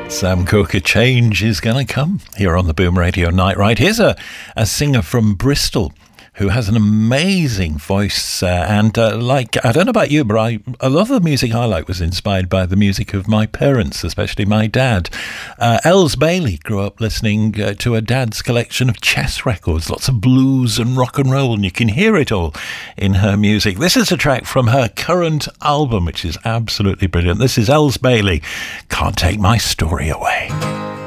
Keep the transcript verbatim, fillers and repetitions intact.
Sam Cooke, change is going to come here on the Boom Radio Night Ride. Here's a, a singer from Bristol who has an amazing voice, uh, and uh, like, I don't know about you, but I, a lot of the music I like was inspired by the music of my parents, especially my dad. Uh, Els Bailey grew up listening uh, to her dad's collection of chess records, lots of blues and rock and roll, and you can hear it all in her music. This is a track from her current album, which is absolutely brilliant. This is Els Bailey, Can't Take My Story Away.